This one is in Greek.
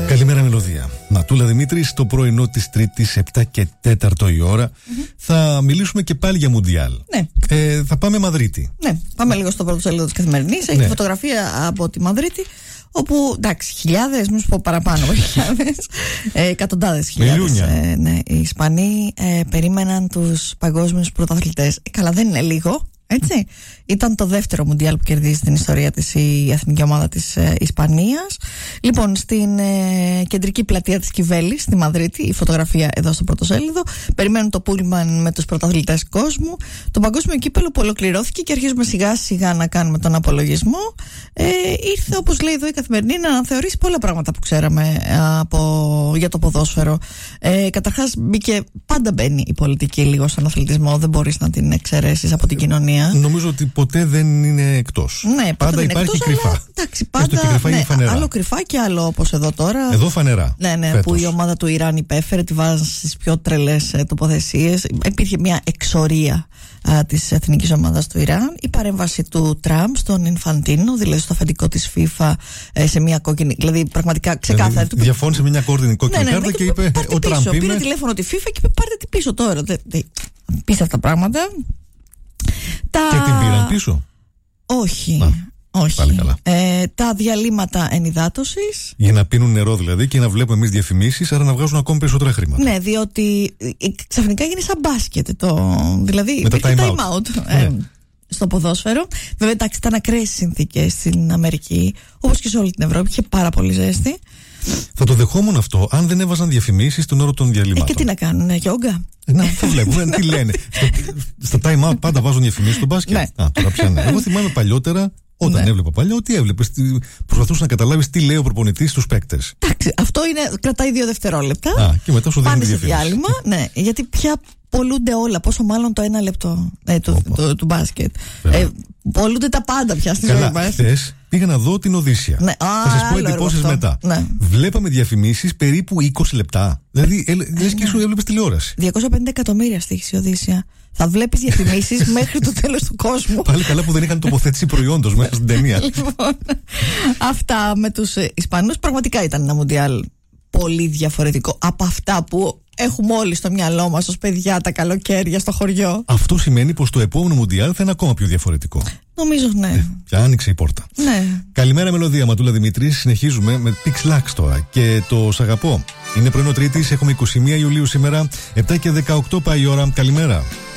Καλημέρα, Μελωδία. Ματούλα Δημήτρης, το πρωινό της Τρίτης, 7 και 4 η ώρα. Θα μιλήσουμε και πάλι για Μουντιάλ. Ναι. Θα πάμε Μαδρίτη. Ναι, πάμε λίγο στο πρώτο σελίδο της Καθημερινής. Έχει φωτογραφία από τη Μαδρίτη, όπου εντάξει, χιλιάδες, μην σου πω παραπάνω από χιλιάδες, εκατοντάδες χιλιάδες. Ναι, οι Ισπανοί περίμεναν τους παγκόσμιους πρωταθλητές. Καλά, δεν είναι λίγο. Έτσι. Ήταν το δεύτερο Μουντιάλ που κερδίζει στην ιστορία της η εθνική ομάδα της Ισπανίας. Λοιπόν, στην κεντρική πλατεία της Κιβέλης στη Μαδρίτη, η φωτογραφία εδώ στο πρωτοσέλιδο, περιμένουν το πούλμαν με τους πρωταθλητές κόσμου. Το παγκόσμιο κύπελο που ολοκληρώθηκε και αρχίζουμε σιγά σιγά να κάνουμε τον απολογισμό. Ήρθε, όπως λέει εδώ η Καθημερινή, να αναθεωρήσει πολλά πράγματα που ξέραμε για το ποδόσφαιρο. Καταρχάς, πάντα μπαίνει η πολιτική λίγο στον αθλητισμό, δεν μπορείς να την εξαιρέσεις από την κοινωνία. Νομίζω ότι ποτέ δεν είναι εκτός. Ναι, πάντα υπάρχει εκτός, κρυφά. Αλλά, εντάξει, πάντα, κρυφά είναι φανερά. Άλλο κρυφά και άλλο όπως εδώ τώρα. Εδώ φανερά. Ναι, που η ομάδα του Ιράν υπέφερε, τη βάζαν στις πιο τρελές τοποθεσίες. Υπήρχε μια εξορία της εθνικής ομάδας του Ιράν. Η παρέμβαση του Τραμπ στον Ινφαντίνο, δηλαδή στο αφεντικό της FIFA, σε μια κόκκινη. Δηλαδή, πραγματικά ξεκάθαρα. Δηλαδή, διαφώνησε με μια κόκκινη κάρτα και είπε ο Τραμπ. Πήρε τηλέφωνο τη FIFA και είπε: πάρτε την πίσω τώρα. Πίσω αυτά τα πράγματα. Και την πήραν πίσω? Όχι. Πάλι καλά. Τα διαλύματα ενυδάτωσης. Για να πίνουν νερό δηλαδή και να βλέπουμε εμείς διαφημίσεις, άρα να βγάζουν ακόμη περισσότερα χρήματα. Ναι, διότι ξαφνικά γίνει σαν μπάσκετ. Δηλαδή με τα time out. Στο ποδόσφαιρο. Βέβαια, εντάξει, ήταν ακραίες συνθήκες στην Αμερική, όπως και σε όλη την Ευρώπη. Είχε πάρα πολύ ζέστη. Θα το δεχόμουν αυτό αν δεν έβαζαν διαφημίσεις στον όρο των διαλυμάτων. Και τι να κάνουν, γιόγκα. Να, θα βλέπουμε τι λένε. Στα time out πάντα βάζουν διαφημίσεις στο μπάσκετ. Ναι. Τώρα πια ναι. Εγώ θυμάμαι παλιότερα, όταν έβλεπα παλιά, ότι έβλεπες. Προσπαθούσε να καταλάβεις τι λέει ο προπονητής στους παίκτες. Εντάξει, αυτό κρατάει 2 δευτερόλεπτα. Και μετά σου δίνει διαφημίσεις. Διάλειμμα, ναι, γιατί πια πολλούνται όλα. Πόσο μάλλον το 1 λεπτό του μπάσκετ. Πολλούνται τα πάντα πια στη ζωή μας. Χθες πήγα να δω την Οδύσσια. Ναι. Θα σας πω εντυπώσεις μετά. Ναι. Βλέπαμε διαφημίσεις περίπου 20 λεπτά. Δηλαδή, λες και σου έβλεπες τηλεόραση. 250 εκατομμύρια στοίχησε η Οδύσσια. Θα βλέπεις διαφημίσεις μέχρι το τέλος του κόσμου. Πάλι καλά που δεν είχαν τοποθέτηση προϊόντος μέσα στην ταινία. Λοιπόν, αυτά με τους Ισπανούς. Πραγματικά ήταν ένα Μουντιάλ πολύ διαφορετικό από αυτά που έχουμε όλοι στο μυαλό μας ως παιδιά τα καλοκαίρια στο χωριό. Αυτό σημαίνει πως το επόμενο Μουντιάλ θα είναι ακόμα πιο διαφορετικό. Νομίζω, ναι. Πια άνοιξε η πόρτα. Ναι. Καλημέρα, Μελωδία. Ματούλα Δημήτρη. Συνεχίζουμε με Pix Lux τώρα και το Σ' αγαπώ. Είναι πρωινό Τρίτης, έχουμε 21 Ιουλίου σήμερα, 7 και 18 πάει η ώρα. Καλημέρα.